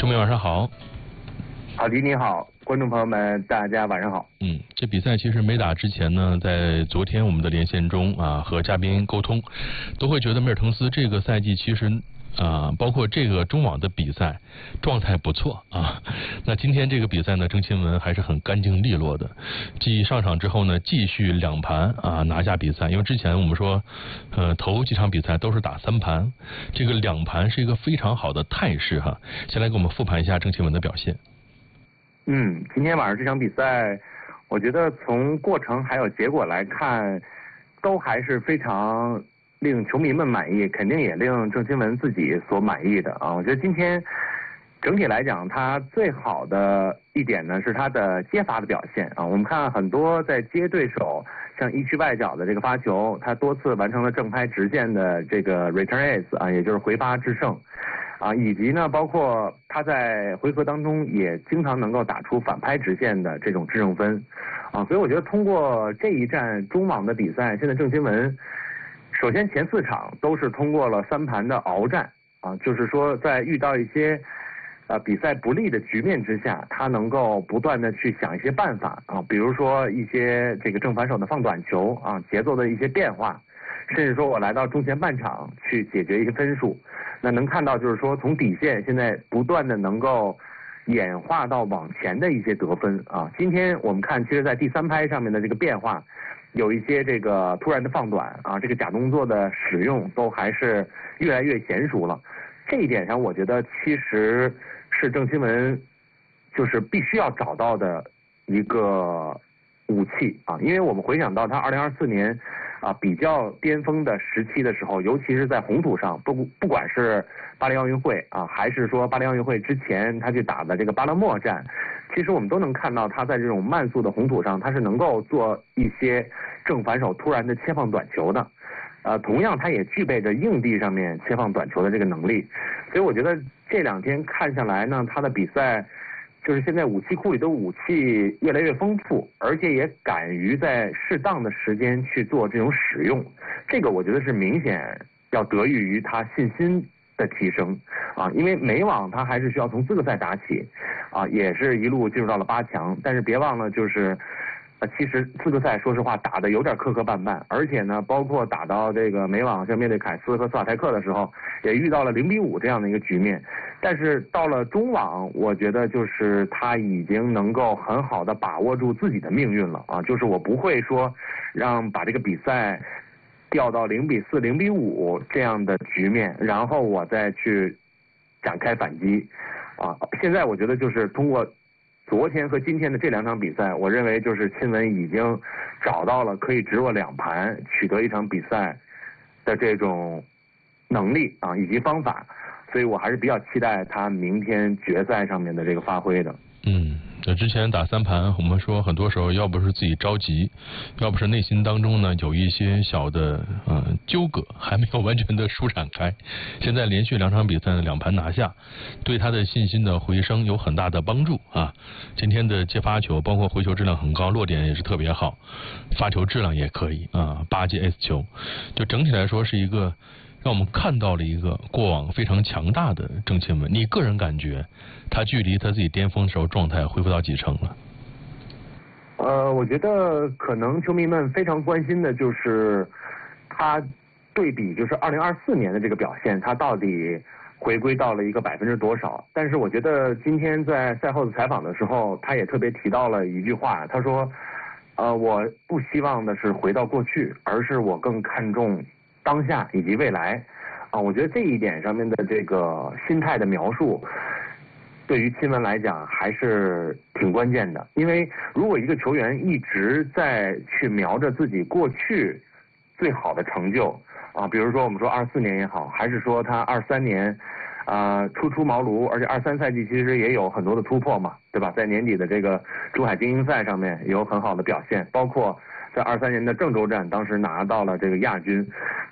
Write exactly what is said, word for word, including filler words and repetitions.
钟明晚上好。 郝迪你好，观众朋友们大家晚上好。 嗯，这比赛其实没打之前呢，在昨天我们的连线中啊，和嘉宾沟通，都会觉得梅尔滕斯这个赛季其实啊，包括这个中网的比赛状态不错啊。那今天这个比赛呢，郑钦文还是很干净利落的，继上场之后呢，继续两盘啊拿下比赛。因为之前我们说，呃，头几场比赛都是打三盘，这个两盘是一个非常好的态势哈。先来给我们复盘一下郑钦文的表现。 嗯，今天晚上这场比赛，我觉得从过程还有结果来看，都还是非常令球迷们满意，肯定也令郑钦文自己所满意的啊。我觉得今天整体来讲，他最好的一点呢是他的接发的表现啊。我们看很多在接对手像一区外角的这个发球，他多次完成了正拍直线的这个 return ace 啊，也就是回发制胜。啊，以及呢，包括他在回合当中也经常能够打出反拍直线的这种制胜分，啊，所以我觉得通过这一站中网的比赛，现在郑钦文首先前四场都是通过了三盘的鏖战，啊，就是说在遇到一些呃比赛不利的局面之下，他能够不断的去想一些办法啊，比如说一些这个正反手的放短球啊，节奏的一些变化，甚至说我来到中前半场去解决一些分数。那能看到就是说从底线现在不断的能够演化到往前的一些得分啊。今天我们看其实在第三拍上面的这个变化，有一些这个突然的放短啊，这个假动作的使用都还是越来越娴熟了。这一点上我觉得其实是郑钦文就是必须要找到的一个武器啊，因为我们回想到他二零二四年啊，比较巅峰的时期的时候，尤其是在红土上，不不管是巴黎奥运会啊，还是说巴黎奥运会之前他去打的这个巴勒莫站，其实我们都能看到他在这种慢速的红土上，他是能够做一些正反手突然的切放短球的。呃，同样他也具备着硬地上面切放短球的这个能力，所以我觉得这两天看下来呢，他的比赛就是现在武器库里的武器越来越丰富，而且也敢于在适当的时间去做这种使用，这个我觉得是明显要得益于他信心的提升啊，因为美网他还是需要从资格赛打起啊，也是一路进入到了八强，但是别忘了就是呃，其实资格赛说实话打的有点磕磕绊绊，而且呢，包括打到这个美网像面对凯斯和斯瓦泰克的时候，也遇到了零比五这样的一个局面。但是到了中网，我觉得就是他已经能够很好的把握住自己的命运了啊，就是我不会说让把这个比赛掉到零比四、零比五这样的局面，然后我再去展开反击啊。现在我觉得就是通过昨天和今天的这两场比赛，我认为就是钦文已经找到了可以直握两盘取得一场比赛的这种能力啊，以及方法，所以我还是比较期待他明天决赛上面的这个发挥的。 嗯，那之前打三盘，我们说很多时候要不是自己着急，要不是内心当中呢有一些小的呃纠葛，还没有完全的舒展开。现在连续两场比赛呢两盘拿下，对他的信心的回升有很大的帮助啊。今天的接发球包括回球质量很高，落点也是特别好，发球质量也可以啊，八记 S 球，就整体来说是一个让我们看到了一个过往非常强大的郑钦文。你个人感觉他距离他自己巅峰的时候状态恢复到几成了？ 呃，我觉得可能球迷们非常关心的就是他对比就是二零二四年的这个表现，他到底回归到了一个百分之多少？但是我觉得今天在赛后的采访的时候，他也特别提到了一句话，他说呃，我不希望的是回到过去，而是我更看重当下以及未来啊。我觉得这一点上面的这个心态的描述对于钦文来讲还是挺关键的，因为如果一个球员一直在去瞄着自己过去最好的成就啊，比如说我们说二四年也好，还是说他二三年啊初出茅庐，而且二三赛季其实也有很多的突破嘛，对吧？在年底的这个珠海精英赛上面有很好的表现，包括在二三年的郑州站当时拿到了这个亚军。